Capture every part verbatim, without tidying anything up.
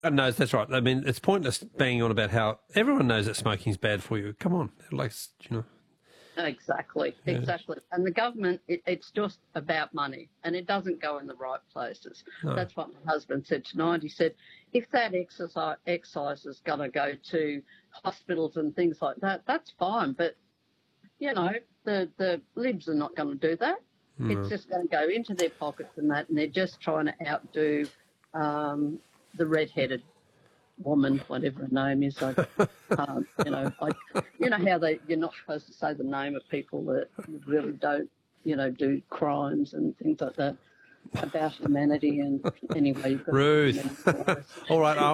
God knows, that's right. I mean, it's pointless banging on about how everyone knows that smoking's bad for you. Come on, like, you know. Exactly, Yeah. exactly. And the government, it, it's just about money, and it doesn't go in the right places. No. That's what my husband said tonight. He said, if that exercise, exercise is going to go to hospitals and things like that, that's fine. But, you know, the, the libs are not going to do that. No. It's just going to go into their pockets and that, and they're just trying to outdo um, the red-headed woman, whatever her name is. I, um, you know, I, you know how they you're not supposed to say the name of people that really don't, you know, do crimes and things like that about humanity. And anyway, you've got Ruth. All right, I'll...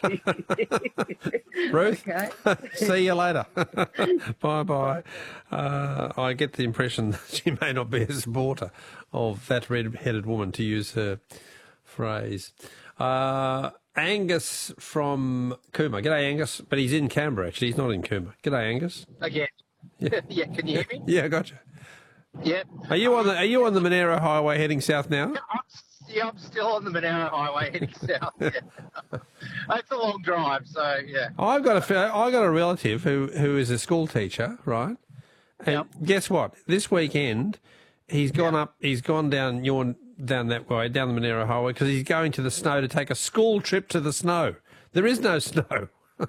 Ruth. Okay. See you later. Bye bye. Uh, I get the impression that she may not be a supporter of that red-headed woman, to use her phrase. Uh, Angus from Cooma. G'day, Angus. But he's in Canberra, actually. He's not in Cooma. G'day, Angus. Again. Yeah. Yeah, can you hear me? Yeah, I got you. Yep. Are you on the Are you on the Monero Highway heading south now? I'm, yeah, I'm still on the Monero Highway heading south. Yeah. It's a long drive, so yeah. I've got a I got a relative who who is a school teacher, right? And Yep. guess what? This weekend, he's gone Yep. up. He's gone down your down that way, down the Monero Highway, because he's going to the snow to take a school trip to the snow. There is no snow.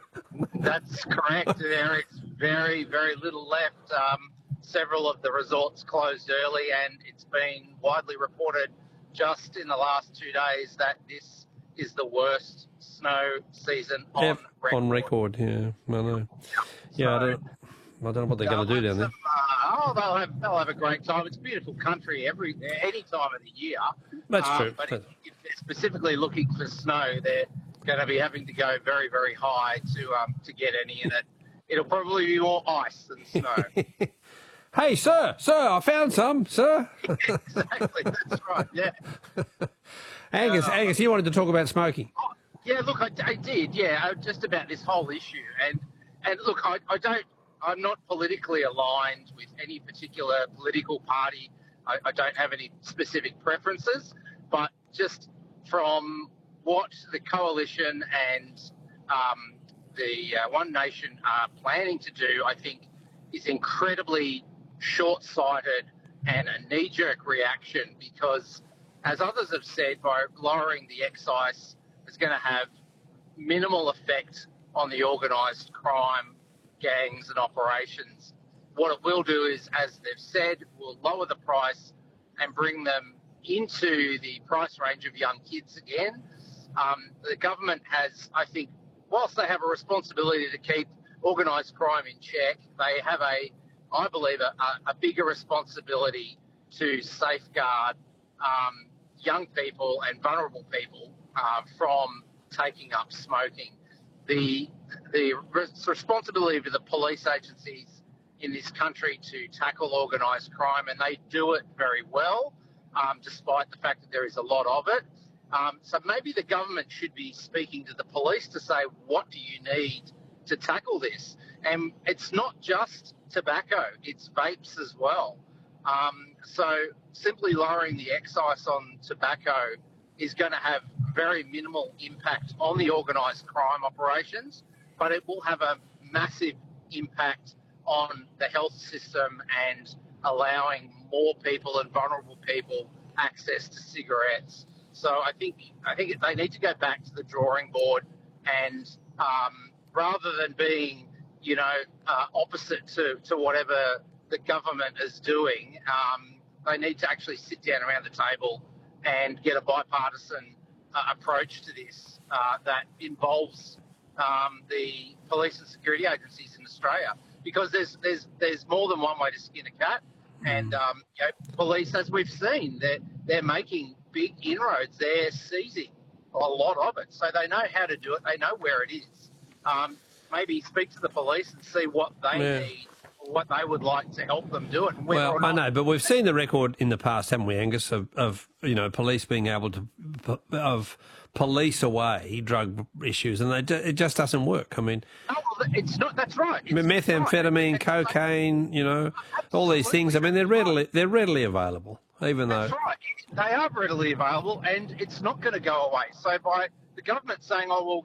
That's correct. There is very, very little left. Um, several of the resorts closed early, and it's been widely reported just in the last two days that this is the worst snow season on Yep, record. on record, yeah, I know. Yeah, I don't, I don't know what they're going to do down there. Uh, oh, they'll have they'll have a great time. It's a beautiful country every any time of the year. That's Uh, true. But if, if they're specifically looking for snow, they're going to be having to go very, very high to um to get any in it. It'll probably be more ice than snow. Hey, sir, sir, I found some, sir. Exactly, that's right. Yeah. Angus, Uh, Angus, you wanted to talk about smoking. Oh, yeah, look, I, I did. Yeah, uh, just about this whole issue, and and look, I, I don't. I'm not politically aligned with any particular political party. I, I don't have any specific preferences, but just from what the coalition and um, the uh, One Nation are planning to do, I think is incredibly short-sighted and a knee-jerk reaction, because, as others have said, by lowering the excise, it's going to have minimal effect on the organised crime gangs and operations. What it will do is, as they've said, will lower the price and bring them into the price range of young kids again. Um, the government has, I think, whilst they have a responsibility to keep organised crime in check, they have a, I believe, a, a bigger responsibility to safeguard um, young people and vulnerable people uh, from taking up smoking. The the responsibility of the police agencies in this country to tackle organised crime, and they do it very well, um, despite the fact that there is a lot of it. Um, so maybe the government should be speaking to the police to say, what do you need to tackle this? And it's not just tobacco, it's vapes as well. Um, so simply lowering the excise on tobacco is going to have very minimal impact on the organised crime operations, but it will have a massive impact on the health system and allowing more people and vulnerable people access to cigarettes. So I think I think they need to go back to the drawing board, and um, rather than being, you know, uh, opposite to, to whatever the government is doing, um, they need to actually sit down around the table and get a bipartisan uh, approach to this uh, that involves um, the police and security agencies in Australia, because there's there's there's more than one way to skin a cat, and um, you know, police, as we've seen, they're they're making big inroads. They're seizing a lot of it, so they know how to do it. They know where it is. Um, maybe speak to the police and see what they Yeah. need, or what they would like to help them do it. And whether Well, or not, I know, but we've seen the record in the past, haven't we, Angus, of, of you know, police being able to of police away drug issues, and they do, it just doesn't work. I mean, No, well, it's not. That's right. It's methamphetamine, right. cocaine, you know, all these things. I mean, they're readily they're readily available, even though. That's right. They are readily available, and it's not going to go away. So by the government saying, "Oh, well,